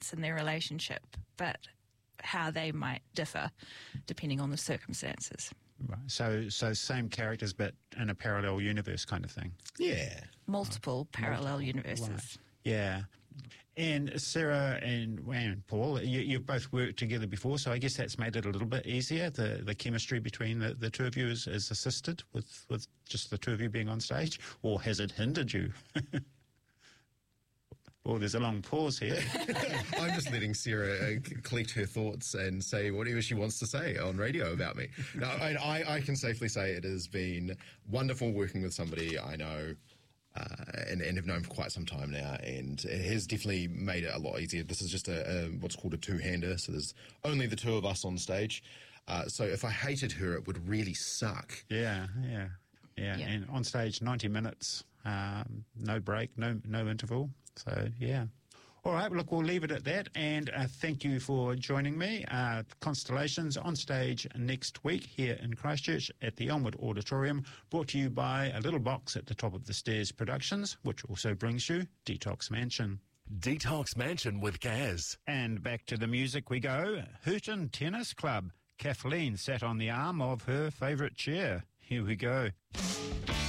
elements in their relationship, but how they might differ depending on the circumstances. Right. So same characters, but in a parallel universe kind of thing. Yeah. Multiple parallel universes. Right. Yeah. And Sarah and Paul, you've both worked together before, so I guess that's made it a little bit easier. The chemistry between the two of you is assisted with just the two of you being on stage, or has it hindered you? Well, there's a long pause here. I'm just letting Sarah collect her thoughts and say whatever she wants to say on radio about me. No, I can safely say it has been wonderful working with somebody I know and have known for quite some time now, and it has definitely made it a lot easier. This is just a what's called a two-hander, so there's only the two of us on stage. So if I hated her, it would really suck. Yeah. And on stage, 90 minutes, no break, no interval. So, yeah. All right, well, look, we'll leave it at that. And thank you for joining me. Constellations on stage next week here in Christchurch at the Elmwood Auditorium, brought to you by A Little Box at the Top of the Stairs Productions, which also brings you Detox Mansion. Detox Mansion with Gaz. And back to the music we go. Hooton Tennis Club. Kathleen sat on the arm of her favourite chair. Here we go.